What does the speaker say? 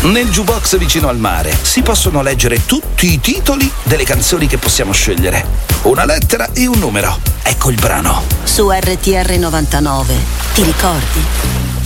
Nel jukebox vicino al mare si possono leggere tutti i titoli delle canzoni che possiamo scegliere. Una lettera e un numero. Ecco il brano. Su RTR 99. Ti ricordi?